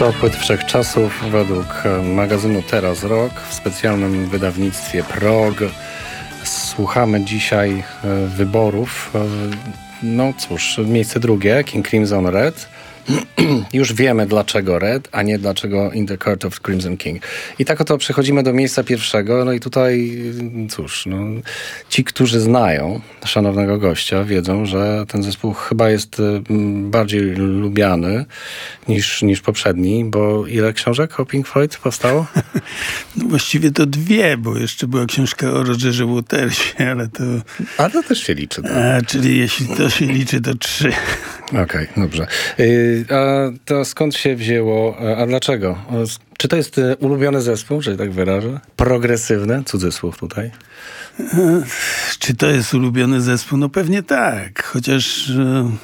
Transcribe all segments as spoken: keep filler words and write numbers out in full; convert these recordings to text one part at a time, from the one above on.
sto płyt wszechczasów według magazynu Teraz Rock w specjalnym wydawnictwie Prog. Słuchamy dzisiaj wyborów. No cóż, miejsce drugie, King Crimson Red. Już wiemy dlaczego Red, a nie dlaczego In the Court of Crimson King. I tak oto przechodzimy do miejsca pierwszego. No i tutaj, cóż, no, ci, którzy znają szanownego gościa, wiedzą, że ten zespół chyba jest bardziej lubiany niż, niż poprzedni, bo ile książek o Pink Floyd powstało? No właściwie to dwie, bo jeszcze była książka o Rogerze Watersie, ale to... A to też się liczy. Tak? A, czyli jeśli to się liczy, to trzy. Okej, okay, dobrze. A to skąd się wzięło, a dlaczego? Czy to jest ulubiony zespół, że tak wyrażę? Progresywny, cudzysłów tutaj. Czy to jest ulubiony zespół? No pewnie tak, chociaż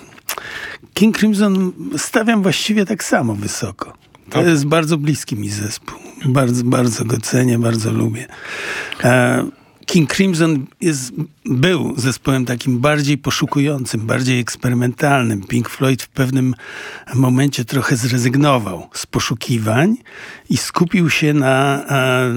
King Crimson stawiam właściwie tak samo wysoko. To jest bardzo bliski mi zespół. Bardzo, bardzo go cenię, bardzo lubię. King Crimson jest, był zespołem takim bardziej poszukującym, bardziej eksperymentalnym. Pink Floyd w pewnym momencie trochę zrezygnował z poszukiwań i skupił się na e,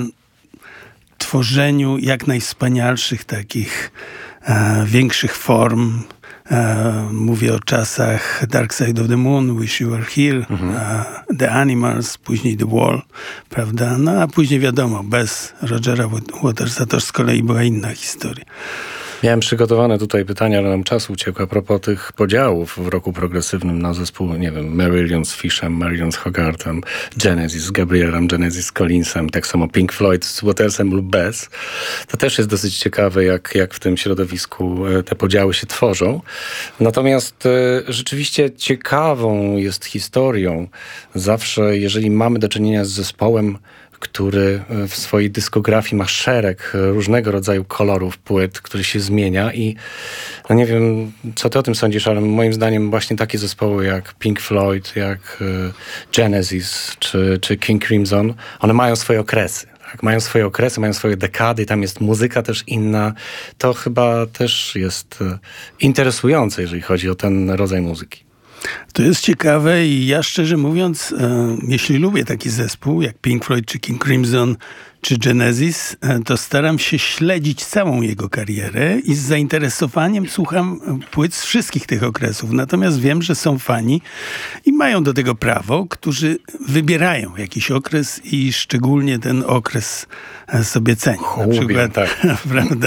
tworzeniu jak najwspanialszych takich e, większych form. E, mówię o czasach Dark Side of the Moon, Wish You Were Here, mhm. e, The Animals, później The Wall, prawda? No a później wiadomo, bez Rogera Watersa to z kolei była inna historia. Miałem przygotowane tutaj pytania, ale nam czas uciekł a propos tych podziałów w roku progresywnym na zespół, nie wiem, Marillion z Fishem, Marillion z Hogartem, Genesis z Gabrielem, Genesis z Collinsem, tak samo Pink Floyd z Watersem lub bez. To też jest dosyć ciekawe, jak, jak w tym środowisku te podziały się tworzą. Natomiast e, rzeczywiście ciekawą jest historią zawsze, jeżeli mamy do czynienia z zespołem, który w swojej dyskografii ma szereg różnego rodzaju kolorów płyt, który się zmienia i no nie wiem, co ty o tym sądzisz, ale moim zdaniem właśnie takie zespoły jak Pink Floyd, jak Genesis czy, czy King Crimson, one mają swoje okresy. Tak? Mają swoje okresy, mają swoje dekady, tam jest muzyka też inna. To chyba też jest interesujące, jeżeli chodzi o ten rodzaj muzyki. To jest ciekawe i ja szczerze mówiąc, e, jeśli lubię taki zespół jak Pink Floyd, czy King Crimson, czy Genesis, e, to staram się śledzić całą jego karierę i z zainteresowaniem słucham płyt z wszystkich tych okresów. Natomiast wiem, że są fani i mają do tego prawo, którzy wybierają jakiś okres i szczególnie ten okres sobie cenią. Na Lubię, przykład, tak. prawda,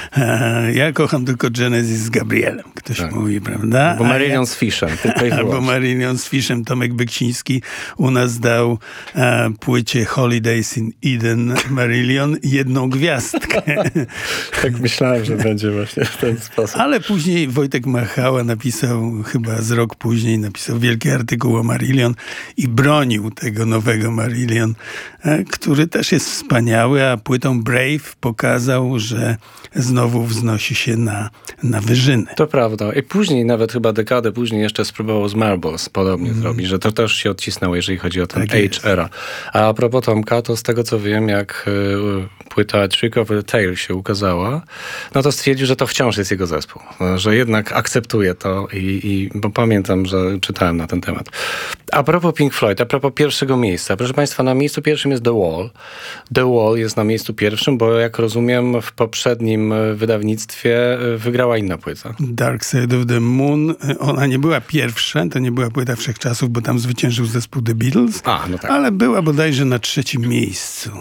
e, ja kocham tylko Genesis z Gabrielem, ktoś tak mówi, prawda? Bo Marillion z Fishem. Albo Marillion z Fishem. Tomek Beksiński u nas dał e, płycie Holidays in Eden Marillion jedną gwiazdkę. Tak myślałem, że będzie właśnie w ten sposób. Ale później Wojtek Machała napisał, chyba z rok później, napisał wielki artykuł o Marillion i bronił tego nowego Marillion, e, który też jest wspaniały, a płytą Brave pokazał, że znowu wznosi się na, na wyżyny. To prawda. I później, nawet chyba dekadę później jeszcze spróbował z Marbles podobnie mm. zrobić, że to też się odcisnęło, jeżeli chodzi o ten tak Age jest. Era. A a propos Tomka, to z tego co wiem, jak y, płyta Trick of the Tail się ukazała, no to stwierdził, że to wciąż jest jego zespół. Że jednak akceptuje to i, i bo pamiętam, że czytałem na ten temat. A propos Pink Floyd, a propos pierwszego miejsca. Proszę Państwa, na miejscu pierwszym jest The Wall. The Wall jest na miejscu pierwszym, bo jak rozumiem w poprzednim wydawnictwie wygrała inna płyta. Dark Side of the Moon. Ona nie była pierwsza, to nie była płyta wszechczasów, bo tam zwyciężył zespół The Beatles, A, no tak. ale była bodajże na trzecim miejscu.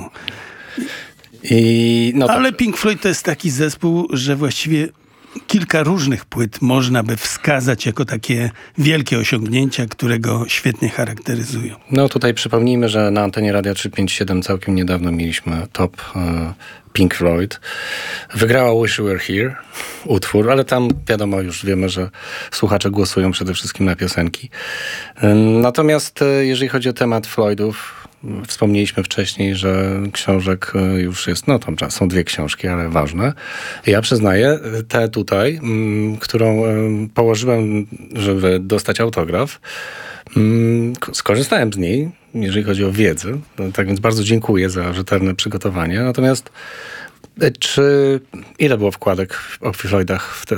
I, no ale tak. Pink Floyd to jest taki zespół, że właściwie kilka różnych płyt można by wskazać jako takie wielkie osiągnięcia, które go świetnie charakteryzują. No tutaj przypomnijmy, że na antenie Radia trzysta pięćdziesiąt siedem całkiem niedawno mieliśmy top e, Pink Floyd. Wygrała Wish You Were Here, utwór, ale tam wiadomo, już wiemy, że słuchacze głosują przede wszystkim na piosenki. E, natomiast e, jeżeli chodzi o temat Floydów, wspomnieliśmy wcześniej, że książek już jest, no tam są dwie książki, ale ważne. Ja przyznaję, tę tutaj, m, którą m, położyłem, żeby dostać autograf, m, skorzystałem z niej, jeżeli chodzi o wiedzę. No, tak więc bardzo dziękuję za rzetelne przygotowanie. Natomiast czy ile było wkładek o Floydach w te,